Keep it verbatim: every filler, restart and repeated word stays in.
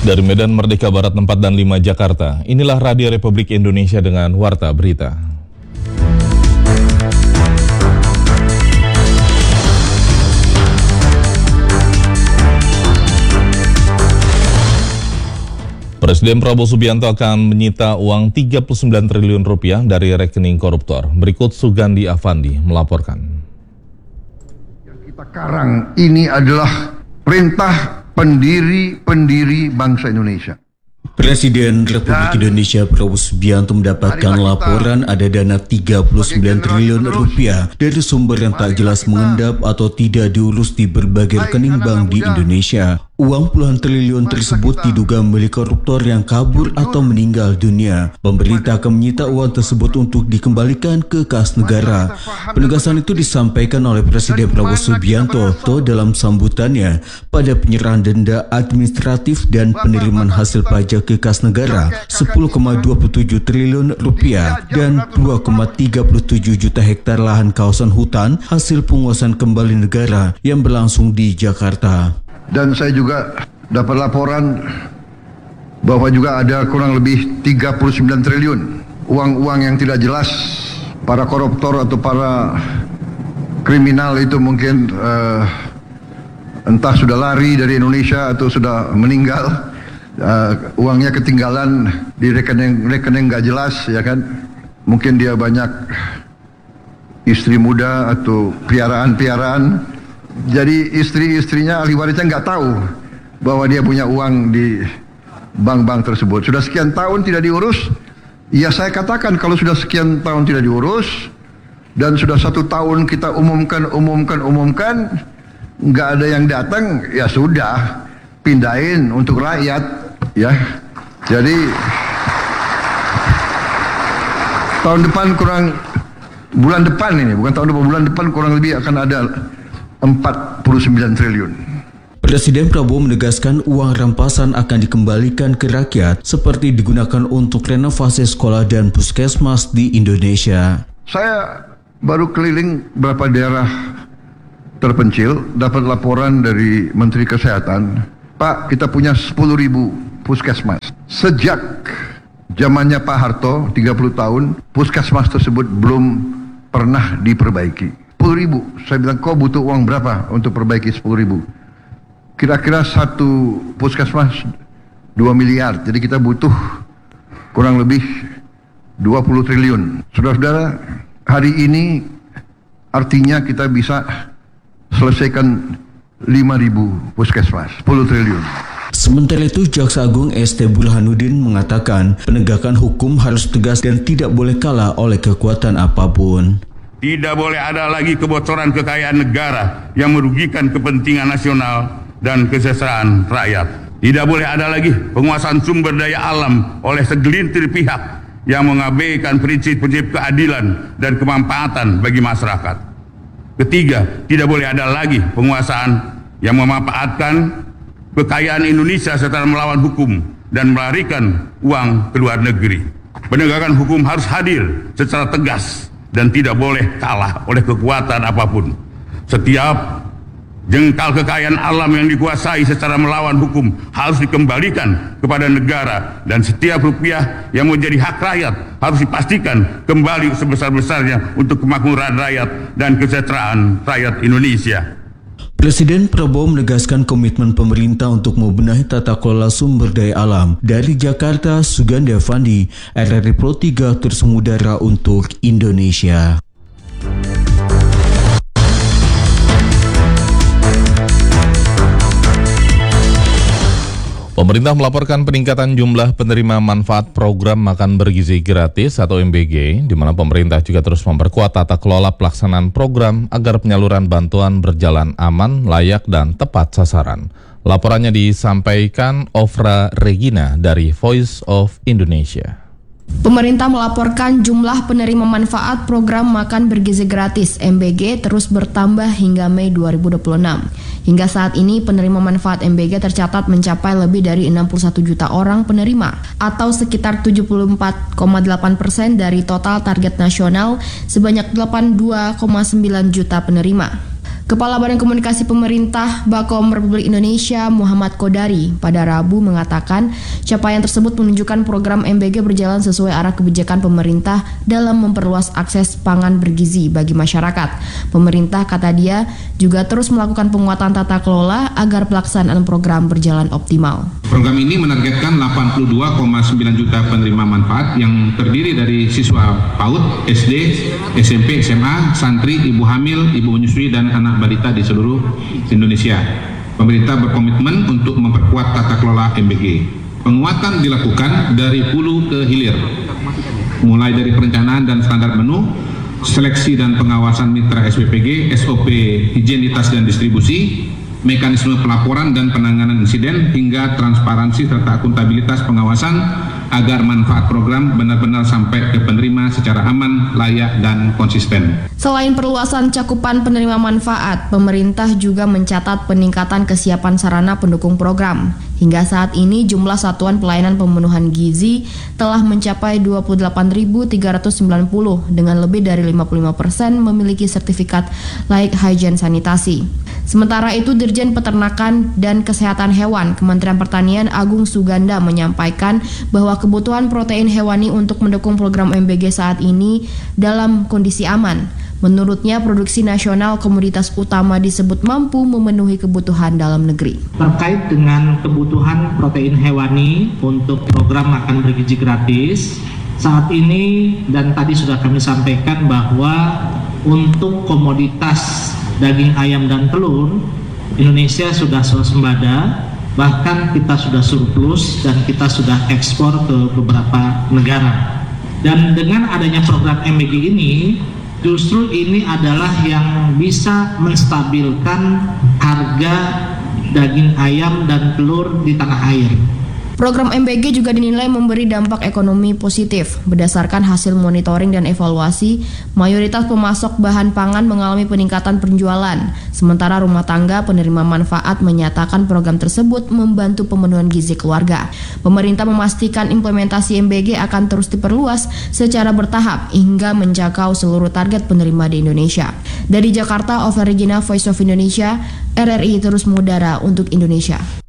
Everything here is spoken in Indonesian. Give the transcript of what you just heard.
Dari Medan Merdeka Barat empat dan lima Jakarta, inilah Radio Republik Indonesia dengan Warta Berita. Presiden Prabowo Subianto akan menyita uang tiga puluh sembilan triliun rupiah dari rekening koruptor. Berikut Sugandi Afandi melaporkan. Yang kita karang ini adalah perintah pendiri-pendiri bangsa Indonesia. Presiden Republik Indonesia Prabowo Subianto mendapatkan laporan ada dana tiga puluh sembilan triliun rupiah dari sumber yang tak jelas mengendap atau tidak diurus di berbagai rekening bank di Indonesia. Uang puluhan triliun tersebut diduga milik koruptor yang kabur atau meninggal dunia. Pemerintah akan menyita uang tersebut untuk dikembalikan ke kas negara. Penegasan itu disampaikan oleh Presiden Prabowo Subianto dalam sambutannya pada penyerahan denda administratif dan penerimaan hasil pajak ke kas negara sepuluh koma dua tujuh triliun rupiah dan dua koma tiga tujuh juta hektar lahan kawasan hutan hasil penguasaan kembali negara yang berlangsung di Jakarta. Dan saya juga dapat laporan bahwa juga ada kurang lebih tiga puluh sembilan triliun uang-uang yang tidak jelas. Para koruptor atau para kriminal itu mungkin uh, entah sudah lari dari Indonesia atau sudah meninggal. Uh, uangnya ketinggalan di rekening-rekening nggak jelas, ya kan? Mungkin dia banyak istri muda atau piaraan-piaraan. Jadi istri-istrinya, ahli warisnya nggak tahu bahwa dia punya uang di bank-bank tersebut. Sudah sekian tahun tidak diurus. Ya saya katakan kalau sudah sekian tahun tidak diurus dan sudah satu tahun kita umumkan, umumkan, umumkan, nggak ada yang datang, ya sudah pindahin untuk rakyat, ya. Jadi tahun depan kurang bulan depan ini, bukan tahun depan, bulan depan kurang lebih akan ada empat puluh sembilan triliun. Presiden Prabowo menegaskan uang rampasan akan dikembalikan ke rakyat seperti digunakan untuk renovasi sekolah dan puskesmas di Indonesia. Saya baru keliling beberapa daerah terpencil, dapat laporan dari Menteri Kesehatan, Pak, kita punya sepuluh ribu puskesmas. Sejak zamannya Pak Harto, tiga puluh tahun, puskesmas tersebut belum pernah diperbaiki. sepuluh ribu. Saya bilang, kau butuh uang berapa untuk perbaiki sepuluh ribu? Kira-kira satu puskesmas dua miliar. Jadi kita butuh kurang lebih dua puluh triliun. Saudara-saudara, hari ini artinya kita bisa selesaikan lima ribu puskesmas, sepuluh triliun. Sementara itu, Jaksa Agung S T Burhanuddin mengatakan penegakan hukum harus tegas dan tidak boleh kalah oleh kekuatan apapun. Tidak boleh ada lagi kebocoran kekayaan negara yang merugikan kepentingan nasional dan kesejahteraan rakyat. Tidak boleh ada lagi penguasaan sumber daya alam oleh segelintir pihak yang mengabaikan prinsip-prinsip keadilan dan kemanfaatan bagi masyarakat. Ketiga, tidak boleh ada lagi penguasaan yang memanfaatkan kekayaan Indonesia secara melawan hukum dan melarikan uang ke luar negeri. Penegakan hukum harus hadir secara tegas dan tidak boleh kalah oleh kekuatan apapun. Setiap jengkal kekayaan alam yang dikuasai secara melawan hukum harus dikembalikan kepada negara, dan setiap rupiah yang menjadi hak rakyat harus dipastikan kembali sebesar-besarnya untuk kemakmuran rakyat dan kesejahteraan rakyat Indonesia. Presiden Prabowo menegaskan komitmen pemerintah untuk membenahi tata kelola sumber daya alam. Dari Jakarta, Sugandi Afandi, R R I Pro tiga terus mengudara untuk Indonesia. Pemerintah melaporkan peningkatan jumlah penerima manfaat program makan bergizi gratis atau M B G, di mana pemerintah juga terus memperkuat tata kelola pelaksanaan program agar penyaluran bantuan berjalan aman, layak, dan tepat sasaran. Laporannya disampaikan Ofra Regina dari Voice of Indonesia. Pemerintah melaporkan jumlah penerima manfaat program makan bergizi gratis M B G terus bertambah hingga Mei dua ribu dua puluh enam. Hingga saat ini penerima manfaat M B G tercatat mencapai lebih dari enam puluh satu juta orang penerima atau sekitar tujuh puluh empat koma delapan persen dari total target nasional sebanyak delapan puluh dua koma sembilan juta penerima. Kepala Badan Komunikasi Pemerintah Bakom Republik Indonesia Muhammad Kodari pada Rabu mengatakan capaian tersebut menunjukkan program M B G berjalan sesuai arah kebijakan pemerintah dalam memperluas akses pangan bergizi bagi masyarakat. Pemerintah, kata dia, juga terus melakukan penguatan tata kelola agar pelaksanaan program berjalan optimal. Program ini menargetkan delapan puluh dua koma sembilan juta penerima manfaat yang terdiri dari siswa PAUD, S D, S M P, S M A, santri, ibu hamil, ibu menyusui, dan anak balita di seluruh Indonesia. Pemerintah berkomitmen untuk memperkuat tata kelola M B G. Penguatan dilakukan dari hulu ke hilir, mulai dari perencanaan dan standar menu, seleksi dan pengawasan mitra S P P G, S O P higienitas dan distribusi, mekanisme pelaporan dan penanganan insiden, hingga transparansi serta akuntabilitas pengawasan agar manfaat program benar-benar sampai ke penerima secara aman, layak, dan konsisten. Selain perluasan cakupan penerima manfaat, pemerintah juga mencatat peningkatan kesiapan sarana pendukung program. Hingga saat ini jumlah satuan pelayanan pemenuhan gizi telah mencapai dua puluh delapan ribu tiga ratus sembilan puluh dengan lebih dari lima puluh lima persen memiliki sertifikat layak hygiene sanitasi. Sementara itu, Dirjen Peternakan dan Kesehatan Hewan Kementerian Pertanian Agung Suganda menyampaikan bahwa kebutuhan protein hewani untuk mendukung program M B G saat ini dalam kondisi aman. Menurutnya, produksi nasional komoditas utama disebut mampu memenuhi kebutuhan dalam negeri. Terkait dengan kebutuhan protein hewani untuk program makan bergizi gratis, saat ini dan tadi sudah kami sampaikan bahwa untuk komoditas daging ayam dan telur, Indonesia sudah swasembada, bahkan kita sudah surplus dan kita sudah ekspor ke beberapa negara. Dan dengan adanya program M B G ini, justru ini adalah yang bisa menstabilkan harga daging ayam dan telur di tanah air. Program M B G juga dinilai memberi dampak ekonomi positif. Berdasarkan hasil monitoring dan evaluasi, mayoritas pemasok bahan pangan mengalami peningkatan penjualan. Sementara rumah tangga penerima manfaat menyatakan program tersebut membantu pemenuhan gizi keluarga. Pemerintah memastikan implementasi M B G akan terus diperluas secara bertahap hingga menjangkau seluruh target penerima di Indonesia. Dari Jakarta, Ova Regina, Voice of Indonesia, R R I terus mengudara untuk Indonesia.